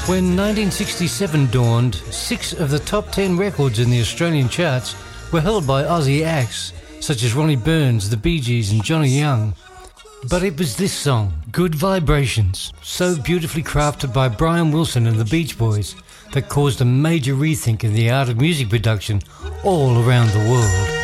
When 1967 dawned, 6 of the top 10 records in the Australian charts were held by Aussie acts such as Ronnie Burns, the Bee Gees and Johnny Young. But it was this song, Good Vibrations, so beautifully crafted by Brian Wilson and the Beach Boys, that caused a major rethink in the art of music production all around the world.